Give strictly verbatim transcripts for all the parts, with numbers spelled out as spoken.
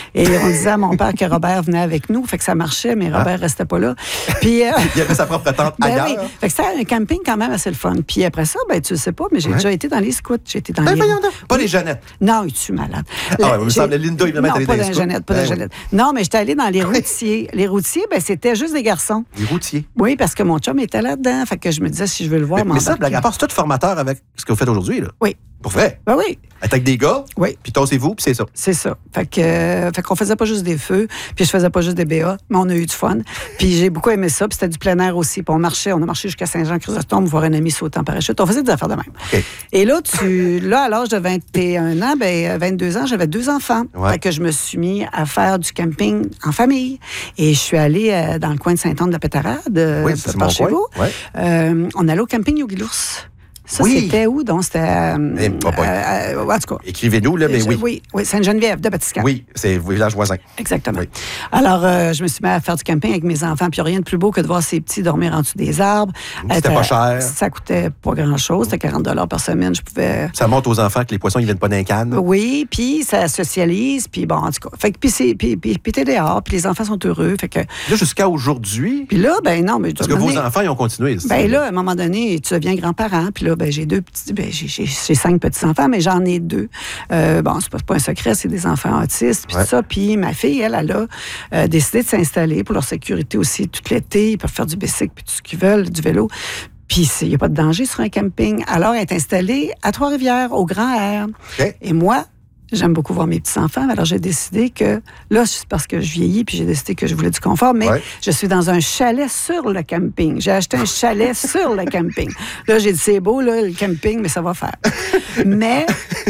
Et on disait à mon père que Robert venait avec nous. Fait que ça marchait, mais Robert Ah. restait pas là. Puis, euh, Il avait sa propre tente ben ailleurs. oui. Fait que c'était un camping quand même assez le fun. Puis après ça, ben tu le sais pas, mais j'ai Ouais. déjà été dans les scouts. J'ai été dans Ben les... voyons donc. Pas Oui. les Jeannettes. Non, es-tu malade? Ah ouais, il me J'ai- semble, Linda, évidemment, non, est allée pas dans les dans les scouts. Jeannettes, pas dans Ben les oui. Jeannettes. Non, mais j'étais allée dans les routiers. Les routiers, ben c'était juste des garçons. Les routiers. Oui, parce que mon chum était là-dedans. Fait que je me disais, si je veux le voir, Mais, mais ça, m'embarquer. blague à part, c'est tout formateur avec ce que vous faites aujourd'hui, là. Oui. Pour vrai. Ben oui. Être avec des gars, Oui. puis tassez-vous, puis c'est ça. C'est ça. Fait que, euh, fait qu'on faisait pas juste des feux, puis je faisais pas juste des B A, mais on a eu du fun. Puis j'ai beaucoup aimé ça, puis c'était du plein air aussi. Puis on marchait, on a marché jusqu'à Saint-Jean-Chrysostome, voir un ami sauter en parachute. On faisait des affaires de même. OK. Et là, tu, là, à l'âge de vingt et un ans, ben, vingt-deux ans, j'avais deux enfants. Ouais. Fait que je me suis mis à faire du camping en famille. Et je suis allée euh, dans le coin de Saint-Anne-de-la-Pétarade, euh, Oui, c'est par mon chez coin. vous. Ouais. Euh, on allait au camping Yogi l'Ours. Ça, Oui. c'était où? Donc, c'était... euh, Eh, pas bon. euh, euh, en tout cas. Écrivez-nous, là, mais Je- oui. Oui, oui, Sainte-Geneviève de Batiscan. Oui, c'est le village voisin. Exactement. Oui. Alors, euh, je me suis mis à faire du camping avec mes enfants, puis rien de plus beau que de voir ces petits dormir en dessous des arbres. C'était Être, pas euh, cher. Ça coûtait pas grand-chose. C'était quarante dollars par semaine. Je pouvais... Ça montre aux enfants que les poissons, ils viennent pas d'un canne. Oui, puis ça socialise, puis bon, en tout cas. Fait que, puis, c'est, puis, puis, puis t'es dehors, puis les enfants sont heureux. Fait que... Là, jusqu'à aujourd'hui, Puis là, ben non, mais... parce que vos enfants, ils ont continué. c'est- Ben là, à un moment donné, tu deviens grand-parent. Puis là, ben j'ai deux petits... Ben j'ai, j'ai, j'ai cinq petits-enfants, mais j'en ai deux. Euh, bon, c'est pas, c'est pas un secret, c'est des enfants autistes, puis Ouais. tout ça. Puis ma fille, elle, elle a euh, décidé de s'installer pour leur sécurité aussi tout l'été. Ils peuvent faire du bicycle, puis tout ce qu'ils veulent, du vélo. Puis il n'y a pas de danger sur un camping. Alors, elle est installée à Trois-Rivières, au Grand Air. OK. Et moi... J'aime beaucoup voir mes petits-enfants. Alors, j'ai décidé que... Là, c'est parce que je vieillis, puis j'ai décidé que je voulais du confort, mais Ouais. je suis dans un chalet sur le camping. J'ai acheté un chalet sur le camping. Là, j'ai dit, c'est beau, là, le camping, mais ça va faire. Mais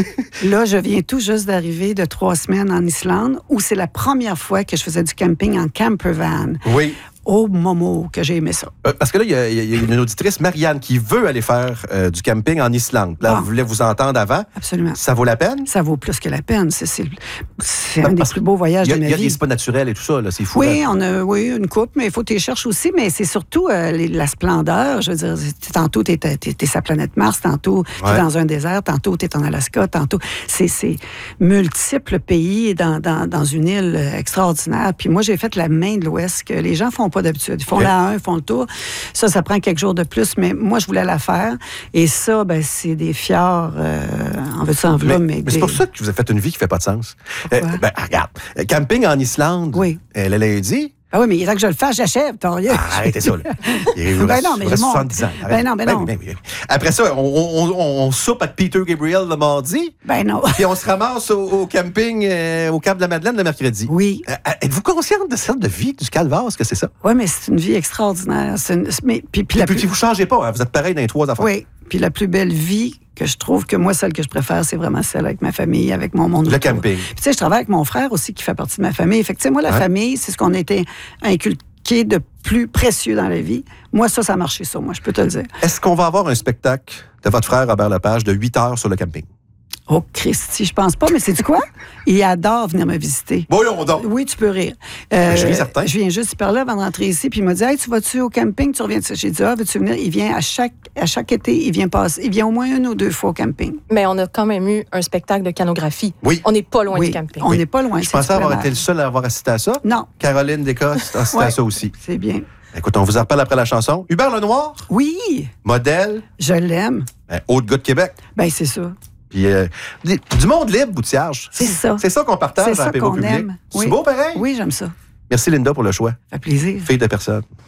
là, je viens tout juste d'arriver de trois semaines en Islande, où c'est la première fois que je faisais du camping en camper van. Oui. Au Momo, que j'ai aimé ça. Euh, Parce que là, il y, a- il y a une auditrice, Marianne, qui veut aller faire euh, du camping en Islande. Là, Ah. elle voulait vous entendre avant. Absolument. Ça vaut la peine? Ça vaut plus que la peine. C'est, c'est, c'est Ben, un des parce plus beaux voyages Il y a, de ma il y a vie. des spas naturels et tout ça, là, c'est fou. Oui, là. on a oui, une coupe, mais il faut que tu les cherches aussi. Mais c'est surtout euh, les- la splendeur. Je veux dire, t'es- tantôt, tu es sa planète Mars, tantôt, tu es Ouais. dans un désert, tantôt, tu es en Alaska, tantôt. C'est, c'est multiples pays dans, dans, dans une île euh, extraordinaire. Puis moi, j'ai fait la main de l'Ouest que les gens font pas d'habitude. Ils font OK. la un, ils font le tour. Ça, ça prend quelques jours de plus, mais moi, je voulais la faire. Et ça, ben, c'est des fjords, euh, en veux-tu en Mais, veux, mais mais, c'est des- pour ça que vous avez fait une vie qui fait pas de sens. Euh, Pourquoi? ben, regarde, euh, camping en Islande, Oui. elle l'a dit. Ah oui, mais il est temps que je le fasse, j'achève. T'as rien. Ah, arrêtez ça, là. Il vous Ben reste, non, mais vous reste je monte. soixante-dix ans. Ben non, ben non. oui, oui. Après ça, on, on, on, on soupe avec Peter Gabriel le mardi, Ben non. puis on se ramasse au, au camping euh, au Cap de la Madeleine le mercredi. Oui. Euh, êtes-vous consciente de cette de vie du calvaire, ce que c'est ça? Oui, mais c'est une vie extraordinaire. C'est une- mais, puis, puis la Puis, plus, puis vous changez pas, hein, vous êtes pareil dans les trois affaires. oui, puis la plus belle vie que je trouve que moi, celle que je préfère, c'est vraiment celle avec ma famille, avec mon monde. Le autour. camping. Puis tu sais, je travaille avec mon frère aussi qui fait partie de ma famille. Fait que tu sais, moi, la Ouais. famille, c'est ce qu'on a été inculqué de plus précieux dans la vie. Moi, ça, ça a marché sur moi, je peux te le dire. Est-ce qu'on va avoir un spectacle de votre frère Robert Lepage de huit heures sur le camping? Oh, Christy, je pense pas, mais c'est du quoi? Il adore venir me visiter. Voyons donc! Oui, tu peux rire. Euh, Je ris certain. Je viens juste y parler avant de rentrer ici, puis il m'a dit, hey, tu vas-tu au camping, tu reviens de ça? J'ai dit, ah, veux-tu venir? Il vient à chaque, à chaque été, il vient passer, il vient au moins une ou deux fois au camping. Mais on a quand même eu un spectacle de canographie. Oui. On n'est pas loin Oui, du camping. on n'est pas loin. Je c'est pensais du avoir plein été air. le seul à avoir assisté à ça. Non. Caroline Descostes a assisté à Ouais. ça aussi. C'est bien. Écoute, on vous en reparle après la chanson. Hubert Lenoir, Oui, modèle, je l'aime. ben, haut de gars de Québec. Ben c'est ça. Puis euh, du du monde libre, Boutillage. C'est ça. C'est ça qu'on partage C'est à ça l'apéro qu'on public. aime. C'est Oui. beau pareil? Oui, j'aime ça. Merci Linda pour le choix. Ça fait plaisir. Fille de personne.